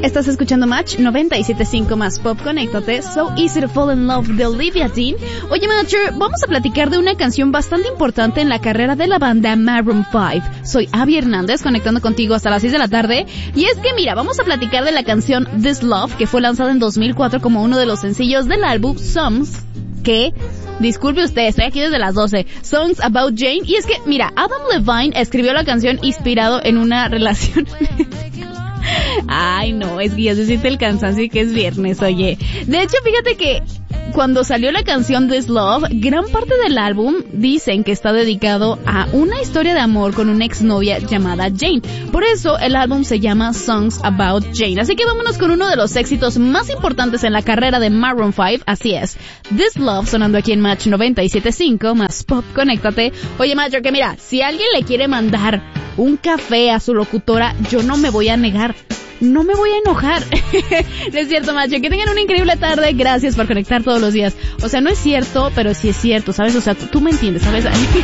Estás escuchando Match 97.5 más Pop. Conéctate. So Easy to Fall in Love de Olivia Dean. Oye, Matcher, vamos a platicar de una canción bastante importante en la carrera de la banda Maroon 5. Soy Abby Hernández, conectando contigo hasta las 6 de la tarde. Y es que mira, vamos a platicar de la canción This Love, que fue lanzada en 2004 como uno de los sencillos del álbum Songs, que... disculpe usted, estoy aquí desde las 12. Songs About Jane. Y es que, mira, Adam Levine escribió la canción inspirado en una relación... Ay, no, es que ya se siente el cansancio y que es viernes, oye. De hecho, fíjate que cuando salió la canción This Love, gran parte del álbum dicen que está dedicado a una historia de amor con una exnovia llamada Jane. Por eso el álbum se llama Songs About Jane. Así que vámonos con uno de los éxitos más importantes en la carrera de Maroon 5, así es. This Love, sonando aquí en Match 97.5 más Pop. Conéctate. Oye, Matcher, que mira, si alguien le quiere mandar un café a su locutora, yo no me voy a negar. No me voy a enojar. No es cierto, Macho. Que tengan una increíble tarde. Gracias por conectar todos los días. O sea, no es cierto, pero sí es cierto, ¿sabes? O sea, tú me entiendes, ¿sabes?